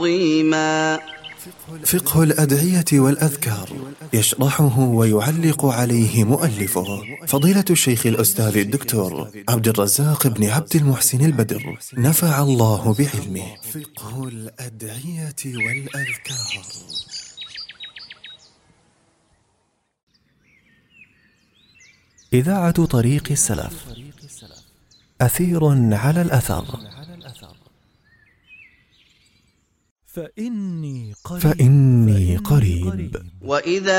عظيما. فقه الأدعية والأذكار، يشرحه ويعلق عليه مؤلفه فضيلة الشيخ الأستاذ الدكتور عبد الرزاق بن عبد المحسن البدر، نفع الله بعلمه. فقه الأدعية والأذكار. إذاعة طريق السلف، أثير على الأثر. فإني قريب. وإذا